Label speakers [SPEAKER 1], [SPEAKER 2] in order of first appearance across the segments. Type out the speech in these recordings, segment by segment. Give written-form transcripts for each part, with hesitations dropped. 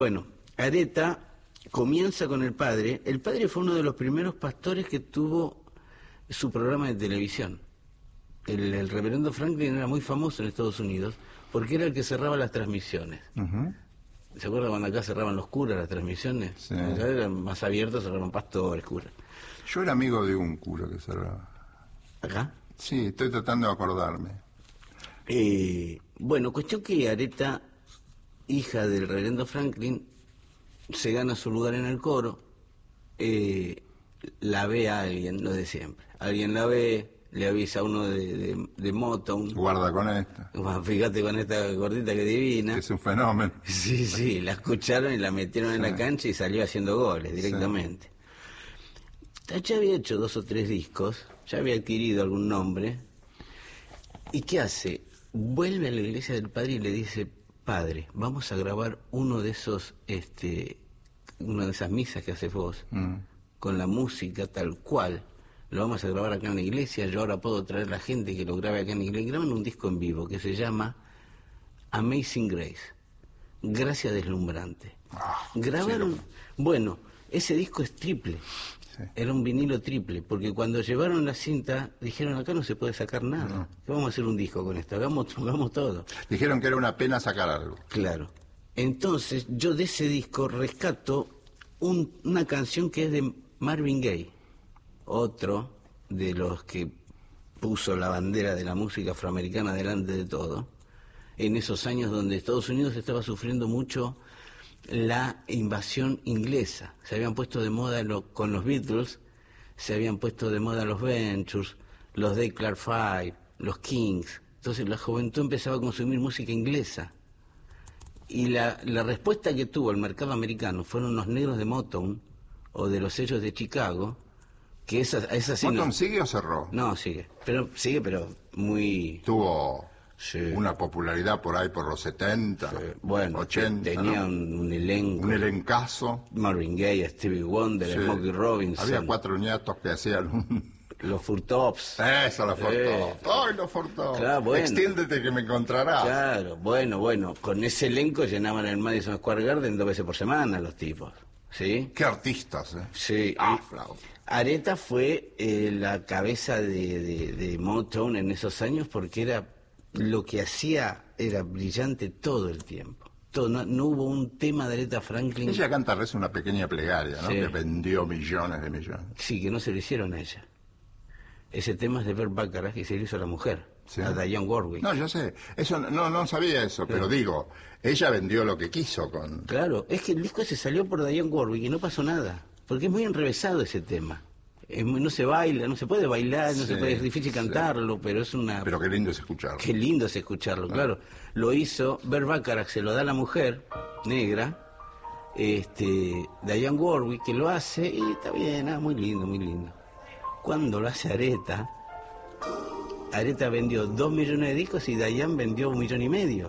[SPEAKER 1] Bueno, Aretha comienza con el padre. El padre fue uno de los primeros pastores que tuvo su programa de televisión. El reverendo Franklin era muy famoso en Estados Unidos porque era el que cerraba las transmisiones. ¿Se acuerda cuando acá cerraban los curas las transmisiones?
[SPEAKER 2] Sí.
[SPEAKER 1] Allá eran más abiertos, cerraban pastores, curas.
[SPEAKER 2] Yo era amigo de un cura que cerraba.
[SPEAKER 1] ¿Acá?
[SPEAKER 2] Sí, estoy tratando de acordarme.
[SPEAKER 1] Bueno, cuestión que Aretha, hija del reverendo Franklin, se gana su lugar en el coro, la ve a alguien, lo de siempre. Alguien la ve, le avisa a uno de Motown.
[SPEAKER 2] Guarda con esta.
[SPEAKER 1] Bueno, fíjate con esta gordita que divina.
[SPEAKER 2] Es un fenómeno.
[SPEAKER 1] Sí, la escucharon y la metieron en la cancha y salió haciendo goles directamente. Ya había hecho 2 o 3 discos, ya había adquirido algún nombre. ¿Y qué hace? Vuelve a la iglesia del padre y le dice: padre, vamos a grabar uno de esos, una de esas misas que haces vos, con la música tal cual. Lo vamos a grabar acá en la iglesia. Yo ahora puedo traer a la gente que lo grabe acá en la iglesia. Graban un disco en vivo que se llama Amazing Grace, Gracia Deslumbrante. Grabaron, bueno, ese disco es triple. Sí. Era un vinilo triple, porque cuando llevaron la cinta dijeron: acá no se puede sacar nada. ¿Qué vamos a hacer un disco con esto? Hagamos todo.
[SPEAKER 2] Dijeron que era una pena sacar algo.
[SPEAKER 1] Claro. Entonces yo de ese disco rescato una canción que es de Marvin Gaye, otro de los que puso la bandera de la música afroamericana delante de todo, en esos años donde Estados Unidos estaba sufriendo mucho la invasión inglesa. Se habían puesto de moda con los Beatles, se habían puesto de moda los Ventures, los Day Clark Five, los Kings. Entonces la juventud empezaba a consumir música inglesa. Y la respuesta que tuvo el mercado americano fueron los negros de Motown o de los sellos de Chicago, que esa sí
[SPEAKER 2] ¿Motown
[SPEAKER 1] no
[SPEAKER 2] sigue o cerró?
[SPEAKER 1] No, sigue, pero muy...
[SPEAKER 2] Tuvo...
[SPEAKER 1] Sí.
[SPEAKER 2] Una popularidad por ahí por los 70,
[SPEAKER 1] sí. Bueno,
[SPEAKER 2] 80.
[SPEAKER 1] Tenía, ¿no? un elenco.
[SPEAKER 2] Un elencazo.
[SPEAKER 1] Marvin Gaye, Stevie Wonder, sí. Smokey Robinson.
[SPEAKER 2] Había 4 ñatos que hacían
[SPEAKER 1] los Furtops.
[SPEAKER 2] Eso, los Furtops. ¡Ay, los Furtops!
[SPEAKER 1] Claro, bueno.
[SPEAKER 2] Extiéndete que me encontrarás.
[SPEAKER 1] Claro, bueno. Con ese elenco llenaban el Madison Square Garden 2 veces por semana los tipos. ¿Sí?
[SPEAKER 2] ¡Qué artistas, eh!
[SPEAKER 1] Sí. Aretha fue la cabeza de Motown en esos años porque era... Lo que hacía era brillante todo el tiempo. No hubo un tema de Aretha Franklin.
[SPEAKER 2] Ella canta reza una pequeña plegaria, ¿no?
[SPEAKER 1] Sí.
[SPEAKER 2] Que vendió millones de millones.
[SPEAKER 1] Sí, que no se lo hicieron a ella. Ese tema es de Burt Bacharach y se lo hizo a la mujer, sí. A Dionne Warwick.
[SPEAKER 2] No, yo sé. Eso no sabía eso, pero digo, ella vendió lo que quiso con...
[SPEAKER 1] Claro, es que el disco se salió por Dionne Warwick y no pasó nada. Porque es muy enrevesado ese tema. No se baila, no se puede bailar, no se puede, es difícil cantarlo, pero es una...
[SPEAKER 2] Pero qué lindo es escucharlo.
[SPEAKER 1] Qué lindo es escucharlo, claro. Lo hizo, Burt Bacharach se lo da a la mujer negra, Dionne Warwick, que lo hace, y está bien, muy lindo, muy lindo. Cuando lo hace Aretha vendió 2 millones de discos y Dionne vendió 1,5 millones.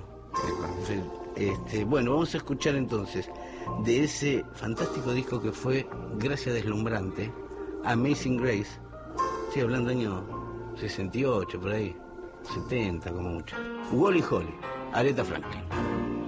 [SPEAKER 1] Bueno, vamos a escuchar entonces de ese fantástico disco que fue Gracia Deslumbrante, Amazing Grace. Estoy hablando año 68, por ahí, 70 como mucho. Wally Holly, Aretha Franklin.